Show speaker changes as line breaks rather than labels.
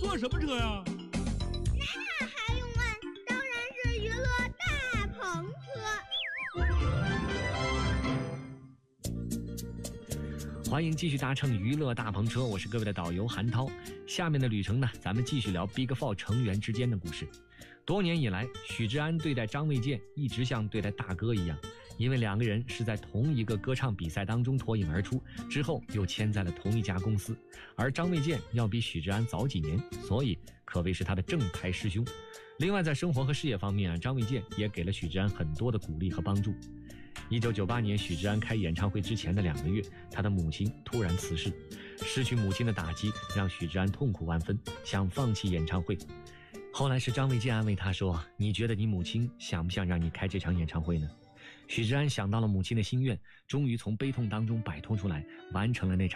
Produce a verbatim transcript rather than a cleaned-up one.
坐什么车呀？
那还用问？当然是娱乐大篷
车。欢迎继续搭乘娱乐大篷车，我是各位的导游韩涛。下面的旅程呢，咱们继续聊 Big Four 成员之间的故事。多年以来，许志安对待张卫健一直像对待大哥一样，因为两个人是在同一个歌唱比赛当中脱颖而出，之后又签在了同一家公司。而张卫健要比许志安早几年，所以可谓是他的正牌师兄。另外在生活和事业方面啊，张卫健也给了许志安很多的鼓励和帮助。一九九八年许志安开演唱会之前的两个月，他的母亲突然辞世，失去母亲的打击让许志安痛苦万分，想放弃演唱会。后来是张卫健安慰他说，你觉得你母亲想不想让你开这场演唱会呢？许志安想到了母亲的心愿，终于从悲痛当中摆脱出来，完成了那场